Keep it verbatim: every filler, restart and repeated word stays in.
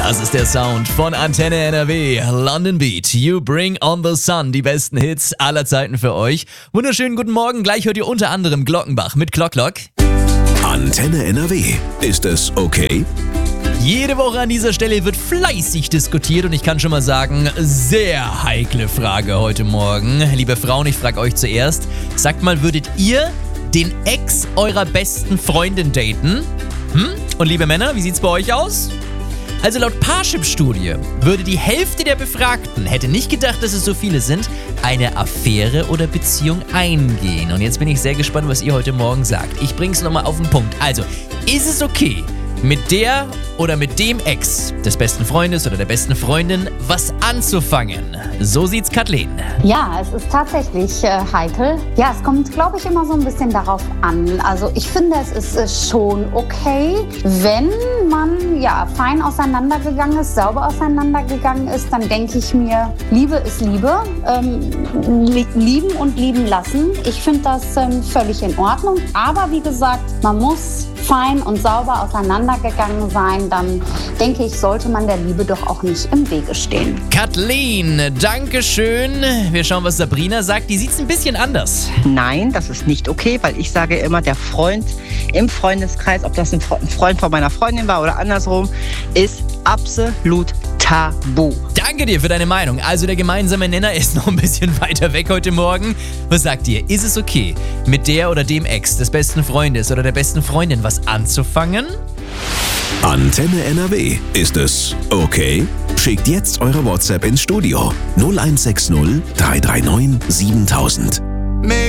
Das ist der Sound von Antenne N R W. London Beat, You Bring on the Sun. Die besten Hits aller Zeiten für euch. Wunderschönen guten Morgen. Gleich hört ihr unter anderem Glockenbach mit Glock Glock. Antenne N R W. Ist es okay? Jede Woche an dieser Stelle wird fleißig diskutiert und ich kann schon mal sagen, sehr heikle Frage heute Morgen. Liebe Frauen, ich frage euch zuerst, sagt mal, würdet ihr den Ex eurer besten Freundin daten? Hm? Und liebe Männer, wie sieht's bei euch aus? Also laut Parship-Studie würde die Hälfte der Befragten, hätte nicht gedacht, dass es so viele sind, eine Affäre oder Beziehung eingehen. Und jetzt bin ich sehr gespannt, was ihr heute Morgen sagt. Ich bring's nochmal auf den Punkt. Also, ist es okay, mit der oder mit dem Ex des besten Freundes oder der besten Freundin was anzufangen? So sieht's Kathleen. Ja, es ist tatsächlich äh, heikel. Ja, es kommt, glaube ich, immer so ein bisschen darauf an. Also ich finde, es ist äh, schon okay, wenn man ja fein auseinandergegangen ist, sauber auseinandergegangen ist, dann denke ich mir, Liebe ist Liebe. Ähm, li- lieben und lieben lassen. Ich finde das ähm, völlig in Ordnung. Aber wie gesagt, man muss fein und sauber auseinandergegangen sein, dann denke ich, sollte man der Liebe doch auch nicht im Wege stehen. Kathleen, danke schön. Wir schauen, was Sabrina sagt. Die sieht's ein bisschen anders. Nein, das ist nicht okay, weil ich sage immer, der Freund im Freundeskreis, ob das ein Freund von meiner Freundin war oder andersrum, ist absolut tabu. Danke dir für deine Meinung. Also der gemeinsame Nenner ist noch ein bisschen weiter weg heute Morgen. Was sagt ihr? Ist es okay, mit der oder dem Ex des besten Freundes oder der besten Freundin was anzufangen? Antenne N R W. Ist es okay? Schickt jetzt eure WhatsApp ins Studio null eins sechs null drei drei neun siebentausend.